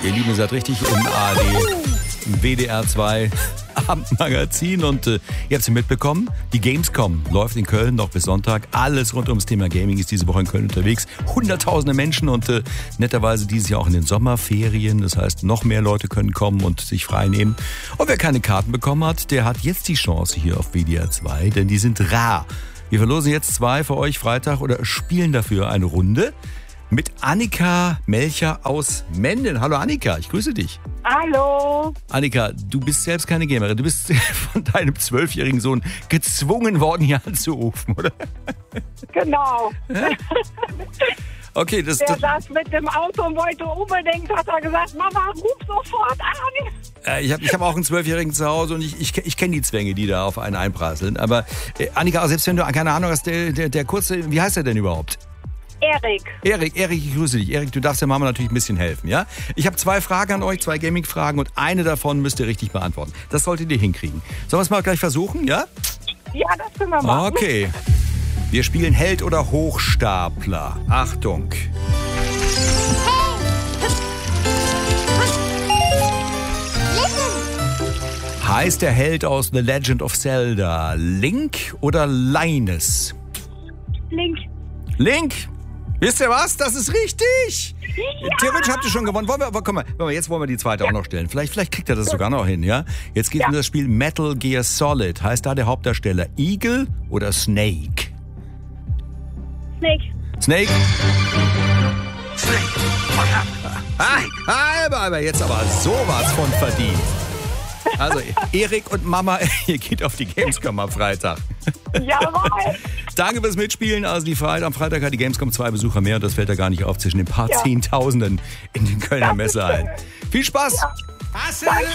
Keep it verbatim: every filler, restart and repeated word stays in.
Ihr Lieben, ihr seid richtig im A R D, im W D R zwei Abendmagazin und äh, ihr habt es mitbekommen, die Gamescom läuft in Köln noch bis Sonntag. Alles rund ums Thema Gaming ist diese Woche in Köln unterwegs. Hunderttausende Menschen und äh, netterweise dieses Jahr auch in den Sommerferien. Das heißt, noch mehr Leute können kommen und sich frei nehmen. Und wer keine Karten bekommen hat, der hat jetzt die Chance hier auf W D R zwei, denn die sind rar. Wir verlosen jetzt zwei für euch Freitag oder spielen dafür eine Runde mit Annika Melcher aus Menden. Hallo Annika, ich grüße dich. Hallo. Annika, du bist selbst keine Gamerin. Du bist von deinem zwölfjährigen Sohn gezwungen worden, hier anzurufen, oder? Genau. Ja? Okay, das... Der das saß mit dem Auto und wollte unbedingt, hat er gesagt, Mama, ruf sofort an. äh, ich habe ich hab auch einen zwölfjährigen zu Hause und ich, ich, ich kenne die Zwänge, die da auf einen einprasseln. Aber äh, Annika, selbst wenn du keine Ahnung hast, der, der, der kurze, wie heißt er denn überhaupt? Erik. Erik, Erik, ich grüße dich. Erik, du darfst der Mama natürlich ein bisschen helfen, ja? Ich habe zwei Fragen an euch, zwei Gaming-Fragen und eine davon müsst ihr richtig beantworten. Das solltet ihr hinkriegen. Sollen wir es mal gleich versuchen, ja? Ja, das können wir machen. Okay. Wir spielen Held oder Hochstapler. Achtung. Heißt der Held aus The Legend of Zelda Link oder Linus? Link. Link? Wisst ihr was? Das ist richtig! Ja. Theoretisch habt ihr schon gewonnen. Wollen wir, aber komm mal, komm mal, jetzt wollen wir die zweite ja. auch noch stellen. Vielleicht, vielleicht kriegt er das sogar noch hin, ja? Jetzt geht es ja. um das Spiel Metal Gear Solid. Heißt da der Hauptdarsteller Eagle oder Snake? Snake. Snake? Snake. Ah, aber, aber jetzt aber sowas von verdient. Also, Erik und Mama, ihr geht auf die Gamescom am Freitag. Jawohl. Danke fürs Mitspielen. Also die Freitag, am Freitag hat die Gamescom zwei Besucher mehr und das fällt da gar nicht auf zwischen den paar ja. Zehntausenden in den Kölner Messehallen. Viel Spaß! Ja. Hasse!